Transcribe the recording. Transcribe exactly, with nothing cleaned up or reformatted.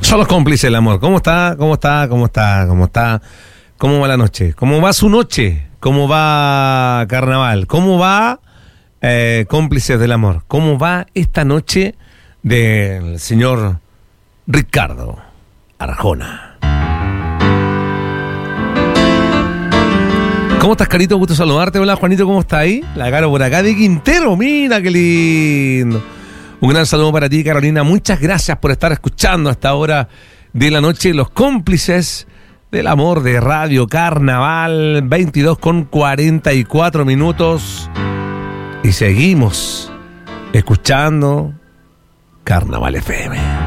Son los cómplices del amor. ¿Cómo está? ¿Cómo está? ¿Cómo está? ¿Cómo está? ¿Cómo va la noche? ¿Cómo va su noche? ¿Cómo va Carnaval? ¿Cómo va eh, Cómplices del Amor? ¿Cómo va esta noche del señor Ricardo Arjona? ¿Cómo estás, Carito? Gusto saludarte. Hola, Juanito, ¿cómo está ahí? La Caro por acá de Quintero. Mira qué lindo. Un gran saludo para ti, Carolina. Muchas gracias por estar escuchando a esta hora de la noche Los Cómplices del Amor de Radio Carnaval. veintidós con cuarenta y cuatro minutos. Y seguimos escuchando Carnaval F M.